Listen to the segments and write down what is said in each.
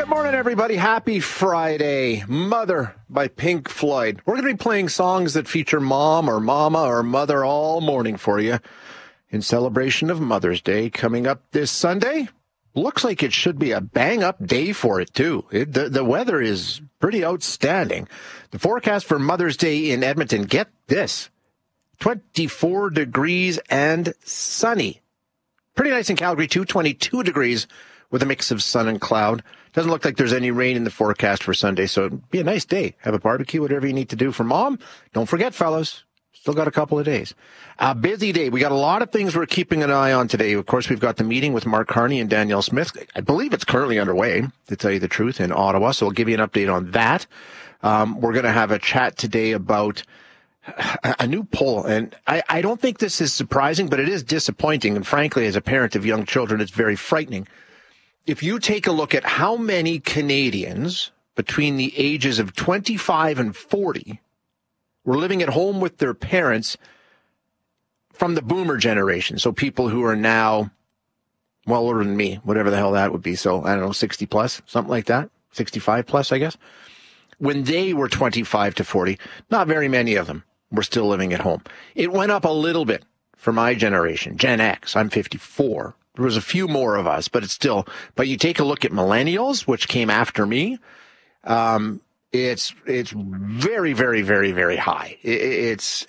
Morning, everybody. Happy Friday. Mother by Pink Floyd. We're going to be playing songs that feature mom or mama or mother all morning for you in celebration of Mother's Day coming up this Sunday. Looks like it should be a bang-up day for it, too. The weather is pretty outstanding. The forecast for Mother's Day in Edmonton, get this, 24 degrees and sunny. Pretty nice in Calgary, too, 22 degrees with a mix of sun and cloud. Doesn't look like there's any rain in the forecast for Sunday, so it'd be a nice day. Have a barbecue, whatever you need to do for mom. Don't forget, fellas, still got a couple of days. A busy day. We got a lot of things we're keeping an eye on today. Of course, we've got the meeting with Mark Carney and Danielle Smith. I believe it's currently underway, to tell you the truth, in Ottawa, so we'll give you an update on that. We're going to have a chat today about a new poll, and I don't think this is surprising, but it is disappointing, and frankly, as a parent of young children, it's very frightening. If you take a look at how many Canadians between the ages of 25 and 40 were living at home with their parents from the boomer generation, so people who are now well older than me, whatever the hell that would be, so I don't know, 60 plus, something like that, 65 plus, I guess. When they were 25 to 40, not very many of them were still living at home. It went up a little bit for my generation, Gen X. I'm 54. There was a few more of us, but but you take a look at millennials, which came after me. It's very, very, very, very high. It's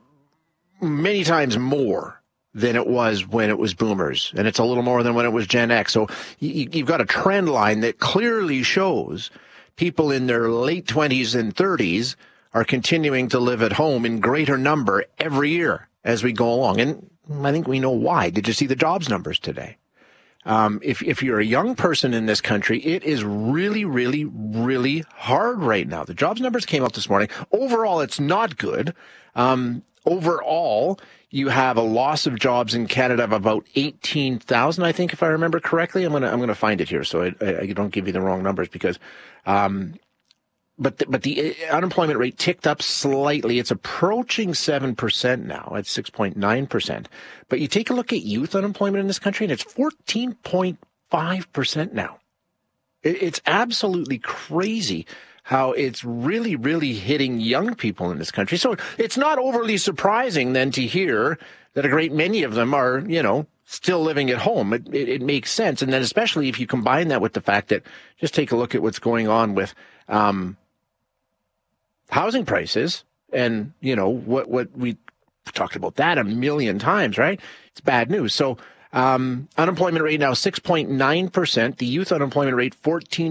many times more than it was when it was boomers, and it's a little more than when it was Gen X. So you've got a trend line that clearly shows people in their late 20s and 30s are continuing to live at home in greater number every year as we go along. And I think we know why. Did you see the jobs numbers today? If you're a young person in this country, it is really, really, really hard right now. The jobs numbers came out this morning. Overall, it's not good. Overall, you have a loss of jobs in Canada of about 18,000, I think, if I remember correctly. I'm gonna find it here so I don't give you the wrong numbers because, but the unemployment rate ticked up slightly. It's approaching 7% now. It's 6.9%. But you take a look at youth unemployment in this country, and it's 14.5% now. It's absolutely crazy how it's really, really hitting young people in this country. So it's not overly surprising then to hear that a great many of them are, still living at home. It makes sense. And then especially if you combine that with the fact that just take a look at what's going on with housing prices and, what we talked about that a million times, right? It's bad news. So unemployment rate now 6.9%. The youth unemployment rate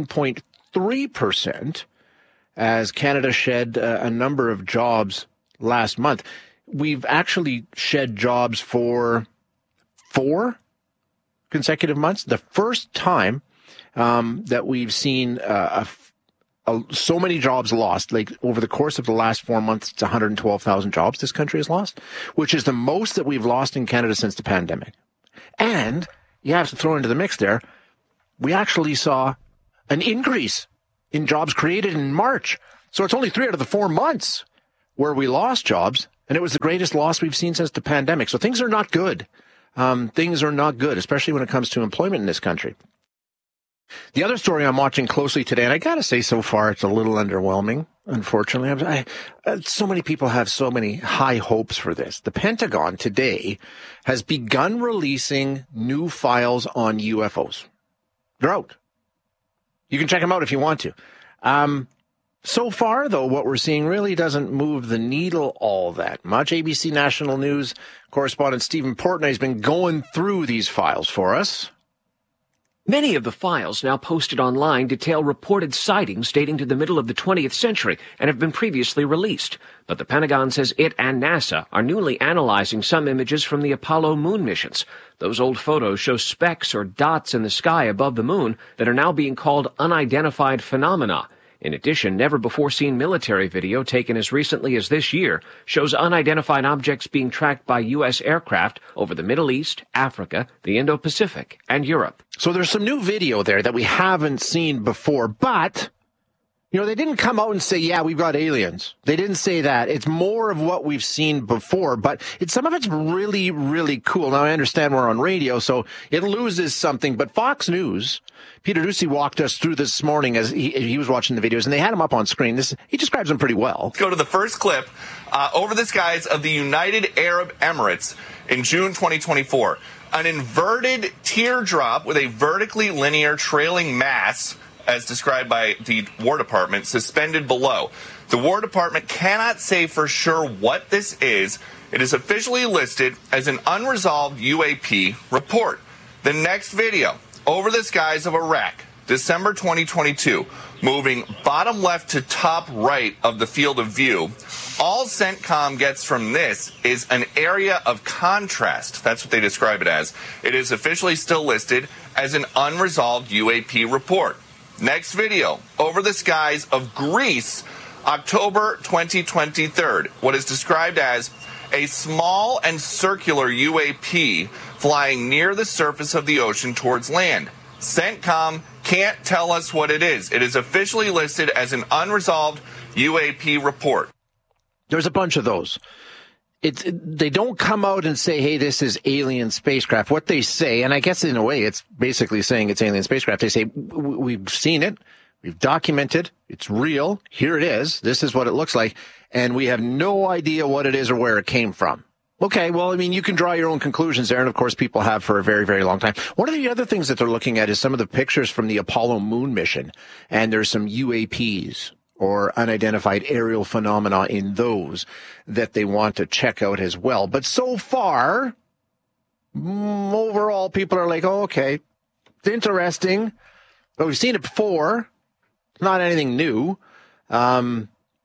14.3%. As Canada shed a number of jobs last month. We've actually shed jobs for 4 consecutive months. The first time that we've seen so many jobs lost, like over the course of the last 4 months, it's 112,000 jobs this country has lost, which is the most that we've lost in Canada since the pandemic. And you have to throw into the mix there, we actually saw an increase in jobs created in March. So it's only 3 out of the 4 months where we lost jobs, and it was the greatest loss we've seen since the pandemic. So things are not good. Things are not good, especially when it comes to employment in this country. The other story I'm watching closely today, and I got to say so far it's a little underwhelming, unfortunately. So many people have so many high hopes for this. The Pentagon today has begun releasing new files on UFOs. They're out. You can check them out if you want to. So far, though, what we're seeing really doesn't move the needle all that much. ABC National News correspondent Stephen Portnoy has been going through these files for us. Many of the files now posted online detail reported sightings dating to the middle of the 20th century and have been previously released. But the Pentagon says it and NASA are newly analyzing some images from the Apollo moon missions. Those old photos show specks or dots in the sky above the moon that are now being called unidentified phenomena. In addition, never-before-seen military video taken as recently as this year shows unidentified objects being tracked by U.S. aircraft over the Middle East, Africa, the Indo-Pacific, and Europe. So there's some new video there that we haven't seen before, but You know, they didn't come out and say, yeah, we've got aliens. They didn't say that. It's more of what we've seen before, but some of it's really, really cool. Now, I understand we're on radio, so it loses something, but Fox News, Peter Ducey walked us through this morning as he was watching the videos, and they had him up on screen. He describes them pretty well. Let's go to the first clip. Over the skies of the United Arab Emirates in June 2024. An inverted teardrop with a vertically linear trailing mass, as described by the War Department, suspended below. The War Department cannot say for sure what this is. It is officially listed as an unresolved UAP report. The next video, over the skies of Iraq, December 2022, moving bottom left to top right of the field of view. All CENTCOM gets from this is an area of contrast. That's what they describe it as. It is officially still listed as an unresolved UAP report. Next video, over the skies of Greece, October 2023. What is described as a small and circular UAP flying near the surface of the ocean towards land. CENTCOM can't tell us what it is. It is officially listed as an unresolved UAP report. There's a bunch of those. They don't come out and say, hey, this is alien spacecraft. What they say, and I guess in a way it's basically saying it's alien spacecraft, they say, we've seen it, we've documented, it's real, here it is, this is what it looks like, and we have no idea what it is or where it came from. Okay, well, I mean, you can draw your own conclusions there, and of course people have for a very, very long time. One of the other things that they're looking at is some of the pictures from the Apollo moon mission, and there's some UAPs, or unidentified aerial phenomena in those that they want to check out as well. But so far, overall, people are like, oh, okay, it's interesting, but we've seen it before. It's not anything new. And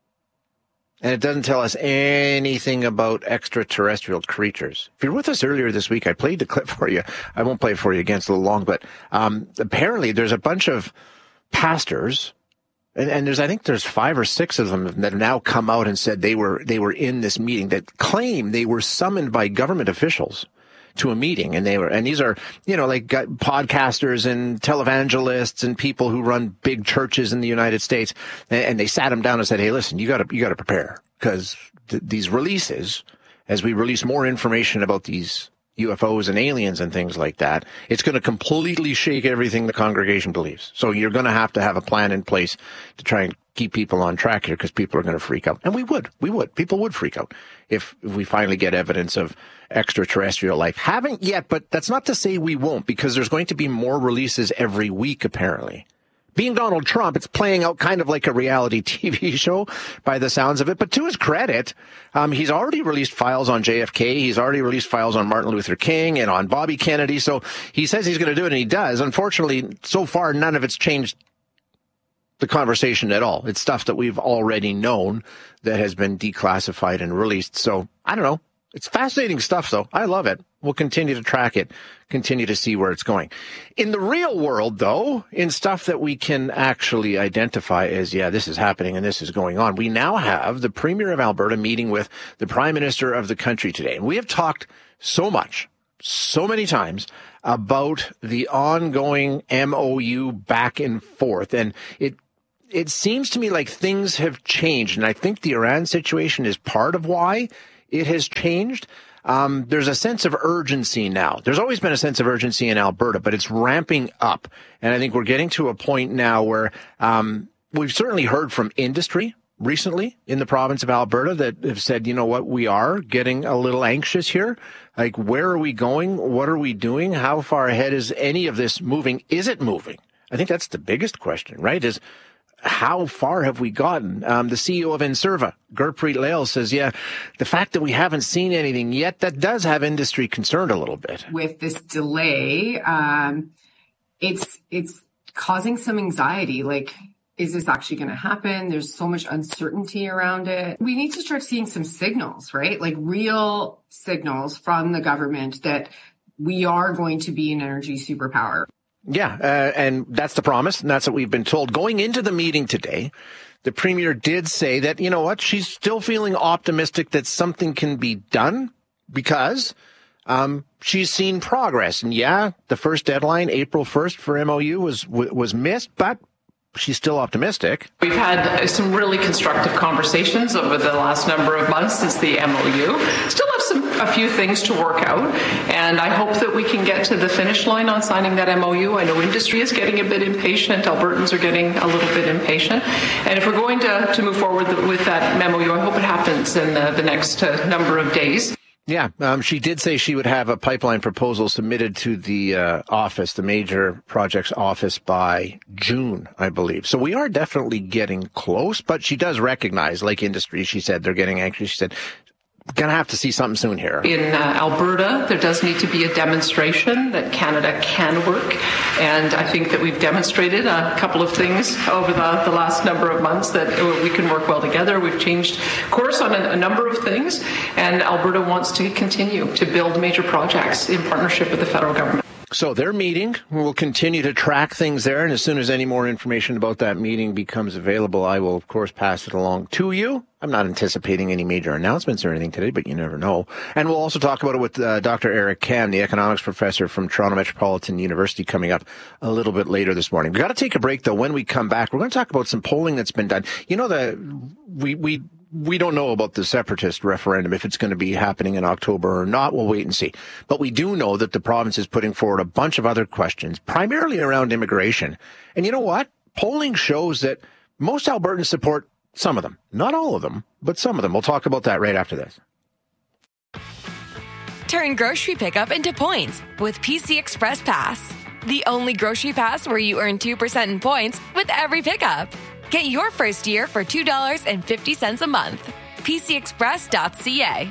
it doesn't tell us anything about extraterrestrial creatures. If you're with us earlier this week, I played the clip for you. I won't play it for you again, it's a little long, but apparently there's a bunch of pastors, and I think there's 5 or 6 of them that have now come out and said they were in this meeting, that claim they were summoned by government officials to a meeting, and these are, like podcasters and televangelists and people who run big churches in the United States, and they sat them down and said, hey, listen, you got to prepare, because these releases, as we release more information about these UFOs and aliens and things like that, it's going to completely shake everything the congregation believes. So you're going to have a plan in place to try and keep people on track here, because people are going to freak out. And people would freak out if we finally get evidence of extraterrestrial life. Haven't yet, but that's not to say we won't, because there's going to be more releases every week, apparently. Being Donald Trump, it's playing out kind of like a reality TV show by the sounds of it. But to his credit, he's already released files on JFK. He's already released files on Martin Luther King and on Bobby Kennedy. So he says he's going to do it, and he does. Unfortunately, so far, none of it's changed the conversation at all. It's stuff that we've already known that has been declassified and released. So I don't know. It's fascinating stuff, though. I love it. We'll continue to track it, continue to see where it's going. In the real world, though, in stuff that we can actually identify as, yeah, this is happening and this is going on, we now have the Premier of Alberta meeting with the Prime Minister of the country today. And we have talked so many times about the ongoing MOU back and forth. And it seems to me like things have changed. And I think the Iran situation is part of why it has changed. There's a sense of urgency now. There's always been a sense of urgency in Alberta, but it's ramping up. And I think we're getting to a point now where we've certainly heard from industry recently in the province of Alberta that have said, you know what, we are getting a little anxious here. Like, where are we going? What are we doing? How far ahead is any of this moving? Is it moving? I think that's the biggest question, right? Is how far have we gotten? The CEO of Enserva, Gurpreet Lail, says, yeah, the fact that we haven't seen anything yet, that does have industry concerned a little bit. With this delay, it's causing some anxiety. Like, is this actually going to happen? There's so much uncertainty around it. We need to start seeing some signals, right? Like real signals from the government that we are going to be an energy superpower. Yeah, and that's the promise, and that's what we've been told. Going into the meeting today, the Premier did say that, you know what, she's still feeling optimistic that something can be done because she's seen progress. And yeah, the first deadline, April 1st for MOU was missed, but she's still optimistic. We've had some really constructive conversations over the last number of months since the MOU. Still have a few things to work out, and I hope that we can get to the finish line on signing that MOU. I know industry is getting a bit impatient. Albertans are getting a little bit impatient. And if we're going to move forward with that MOU, I hope it happens in the next number of days. Yeah, she did say she would have a pipeline proposal submitted to the office, the major projects office, by June, I believe. So we are definitely getting close, but she does recognize, like industry, she said, they're getting anxious. She said, going to have to see something soon here. In Alberta, there does need to be a demonstration that Canada can work. And I think that we've demonstrated a couple of things over the last number of months that we can work well together. We've changed course on a number of things. And Alberta wants to continue to build major projects in partnership with the federal government. So they're meeting. We'll continue to track things there. And as soon as any more information about that meeting becomes available, I will, of course, pass it along to you. I'm not anticipating any major announcements or anything today, but you never know. And we'll also talk about it with Dr. Eric Kam, the economics professor from Toronto Metropolitan University, coming up a little bit later this morning. We've got to take a break, though. When we come back, we're going to talk about some polling that's been done. You know, we don't know about the separatist referendum, if it's going to be happening in October or not. We'll wait and see. But we do know that the province is putting forward a bunch of other questions, primarily around immigration. And you know what? Polling shows that most Albertans support some of them. Not all of them, but some of them. We'll talk about that right after this. Turn grocery pickup into points with PC Express Pass. The only grocery pass where you earn 2% in points with every pickup. Get your first year for $2.50 a month. PCExpress.ca.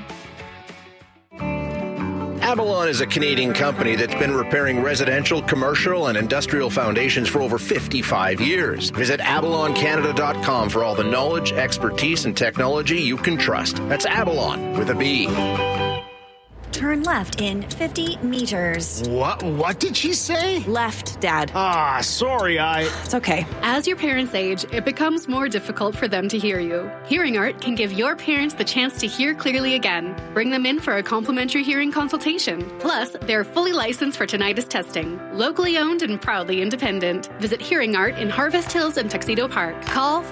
Avalon is a Canadian company that's been repairing residential, commercial, and industrial foundations for over 55 years. Visit avaloncanada.com for all the knowledge, expertise, and technology you can trust. That's Avalon with a B. Turn left in 50 meters. What did she say? Left, Dad. Sorry, It's okay. As your parents age, it becomes more difficult for them to hear you. Hearing Art can give your parents the chance to hear clearly again. Bring them in for a complimentary hearing consultation. Plus, they're fully licensed for tinnitus testing. Locally owned and proudly independent. Visit Hearing Art in Harvest Hills and Tuxedo Park. Call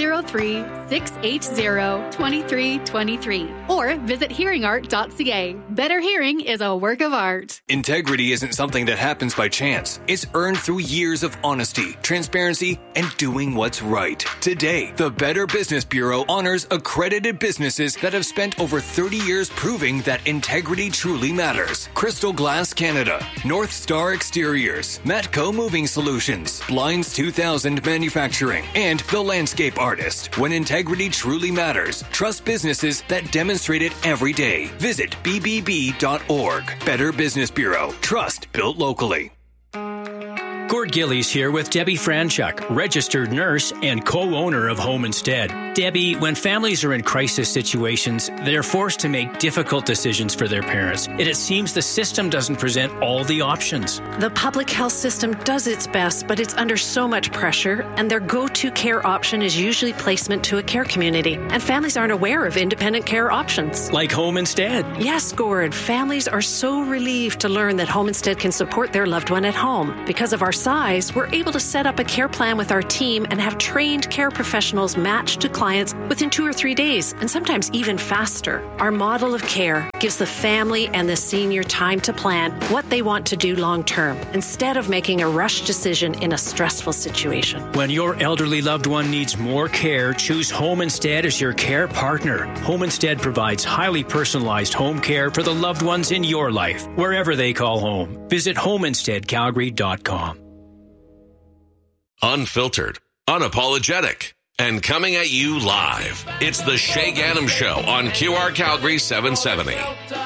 403-680-2323 or visit hearingart.ca. Better hearing is a work of art. Integrity isn't something that happens by chance. It's earned through years of honesty, transparency, and doing what's right. Today, the Better Business Bureau honors accredited businesses that have spent over 30 years proving that integrity truly matters. Crystal Glass Canada, North Star Exteriors, Matco Moving Solutions, Blinds 2000 Manufacturing, and The Landscape Artist. When integrity truly matters, trust businesses that demonstrate it every day. Visit BBB.org. Better Business Bureau. Trust built locally. Gord Gillies here with Debbie Franchuk, registered nurse and co-owner of Home Instead. Debbie, when families are in crisis situations, they're forced to make difficult decisions for their parents. And it seems the system doesn't present all the options. The public health system does its best, but it's under so much pressure, and their go-to care option is usually placement to a care community. And families aren't aware of independent care options. Like Home Instead. Yes, Gord. Families are so relieved to learn that Home Instead can support their loved one at home. Because of our size, we're able to set up a care plan with our team and have trained care professionals matched to clients within 2 or 3 days, and sometimes even faster. Our model of care gives the family and the senior time to plan what they want to do long term, instead of making a rushed decision in a stressful situation. When your elderly loved one needs more care, choose Home Instead as your care partner. Home Instead provides highly personalized home care for the loved ones in your life, wherever they call home. Visit homeinsteadcalgary.com. Unfiltered, unapologetic, and coming at you live. It's the Shay Gannam Show on QR Calgary 770.